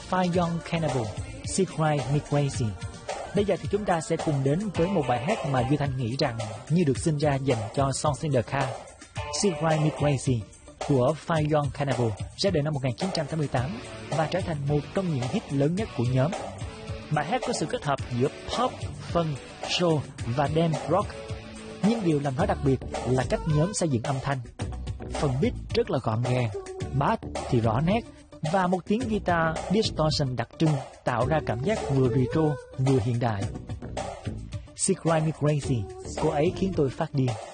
Fire Young Cannibal, She Drive Me Crazy. Bây giờ thì chúng ta sẽ cùng đến với một bài hát mà Duy Thanh nghĩ rằng như được sinh ra dành cho Songs in the Car. She Drive Me Crazy của Fire Young Cannibal ra đời năm 1988 và trở thành một trong những hit lớn nhất của nhóm. Bài hát có sự kết hợp giữa pop, funk, soul và dance rock. Nhưng điều làm nó đặc biệt là cách nhóm xây dựng âm thanh. Phần beat rất là gọn gàng, bass thì rõ nét và một tiếng guitar distortion đặc trưng tạo ra cảm giác vừa retro vừa hiện đại. She Drive Me Crazy, cô ấy khiến tôi phát điên.